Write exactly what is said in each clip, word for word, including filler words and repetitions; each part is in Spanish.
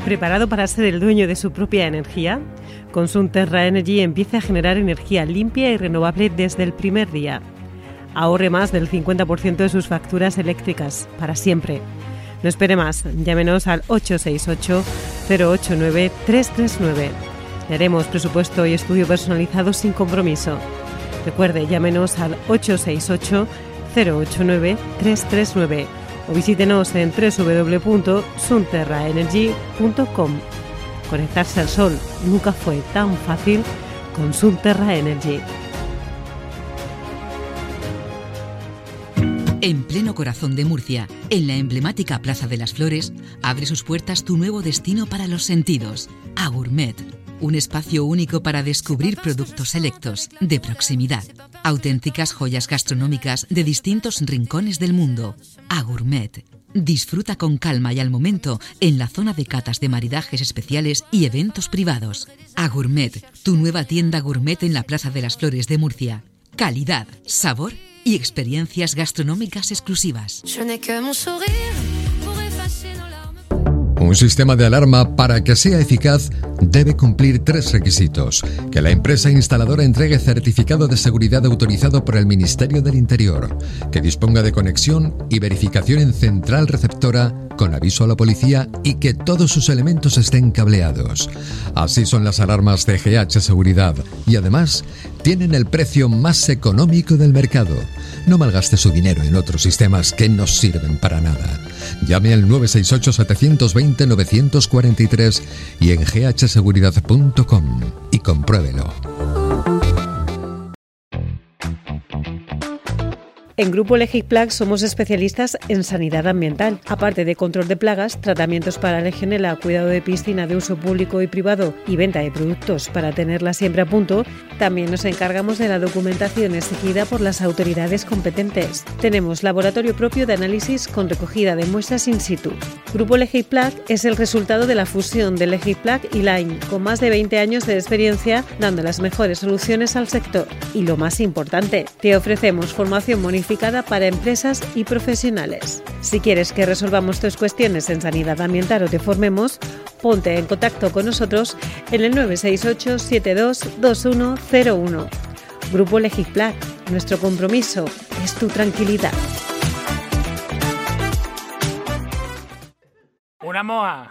¿Preparado para ser el dueño de su propia energía? Con Sunterra Energy empieza a generar energía limpia y renovable desde el primer día. Ahorre más del cincuenta por ciento de sus facturas eléctricas, para siempre. No espere más, llámenos al ocho seis ocho, cero ocho nueve, tres tres nueve. Le haremos presupuesto y estudio personalizado sin compromiso. Recuerde, llámenos al ocho seis ocho, cero ocho nueve, tres tres nueve o visítenos en doble u doble u doble u punto sunterra energy punto com. Conectarse al sol nunca fue tan fácil con Sunterra Energy. En pleno corazón de Murcia, en la emblemática Plaza de las Flores, abre sus puertas tu nuevo destino para los sentidos, Agourmet. Un espacio único para descubrir productos selectos, de proximidad. Auténticas joyas gastronómicas de distintos rincones del mundo. Agourmet. Disfruta con calma y al momento en la zona de catas de maridajes especiales y eventos privados. Agourmet, tu nueva tienda gourmet en la Plaza de las Flores de Murcia. Calidad, sabor y experiencias gastronómicas exclusivas. Un sistema de alarma, para que sea eficaz, debe cumplir tres requisitos. Que la empresa instaladora entregue certificado de seguridad autorizado por el Ministerio del Interior. Que disponga de conexión y verificación en central receptora con aviso a la policía y que todos sus elementos estén cableados. Así son las alarmas de G H Seguridad y además tienen el precio más económico del mercado. No malgaste su dinero en otros sistemas que no sirven para nada. Llame al nueve seis ocho, siete dos cero, nueve cuatro tres y en g h seguridad punto com y compruébelo. En Grupo Legiplag somos especialistas en sanidad ambiental. Aparte de control de plagas, tratamientos para legionela, cuidado de piscina de uso público y privado y venta de productos para tenerla siempre a punto, también nos encargamos de la documentación exigida por las autoridades competentes. Tenemos laboratorio propio de análisis con recogida de muestras in situ. Grupo Legiplag es el resultado de la fusión de Legiplag y Line, con más de veinte años de experiencia dando las mejores soluciones al sector. Y lo más importante, te ofrecemos formación monitorada para empresas y profesionales. Si quieres que resolvamos tus cuestiones en sanidad ambiental o te formemos, ponte en contacto con nosotros en el nueve seis ocho, siete dos, dos uno cero uno. Grupo Legiplag, nuestro compromiso es tu tranquilidad. Una moa.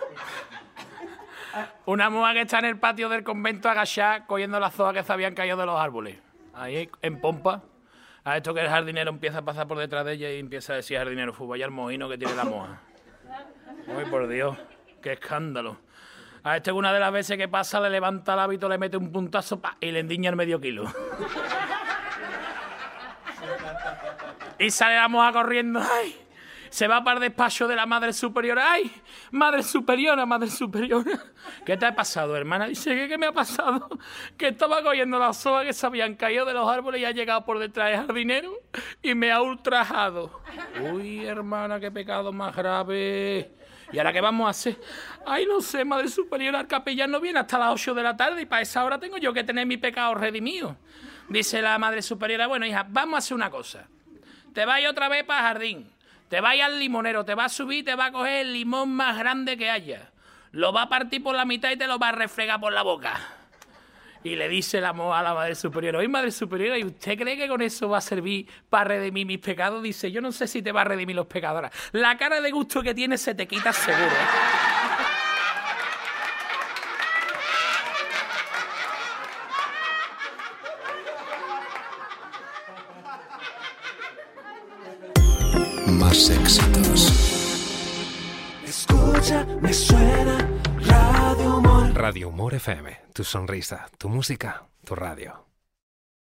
Una moa que está en el patio del convento agachada cogiendo las hojas que se habían caído de los árboles. Ahí en pompa. A esto que el jardinero empieza a pasar por detrás de ella y empieza a decir: jardinero, fu, vaya el mojino que tiene la moja. Uy, por Dios, qué escándalo. A este una de las veces que pasa le levanta el hábito, le mete un puntazo pa, y le endiña el medio kilo. Y sale la moja corriendo. ¡Ay! Se va para el despacho de la madre superiora. ¡Ay! Madre superiora, madre superiora. ¿Qué te ha pasado, hermana? Dice, ¿qué, qué me ha pasado? Que estaba cogiendo las hojas que se habían caído de los árboles y ha llegado por detrás del jardinero y me ha ultrajado. Uy, hermana, qué pecado más grave. ¿Y ahora qué vamos a hacer? Ay, no sé, madre superiora, el capellán no viene hasta las ocho de la tarde y para esa hora tengo yo que tener mi pecado redimido. Dice la madre superiora, bueno, hija, vamos a hacer una cosa. Te vas otra vez para el jardín. Te vas al limonero, te vas a subir y te vas a coger el limón más grande que haya. Lo va a partir por la mitad y te lo va a refregar por la boca. Y le dice la moja a la madre superiora, oye, madre superiora, ¿y usted cree que con eso va a servir para redimir mis pecados? Dice, yo no sé si te va a redimir los pecados. La cara de gusto que tienes se te quita seguro. Más éxitos. Escucha, me suena Radio Humor. Radio Humor F M, tu sonrisa, tu música, tu radio.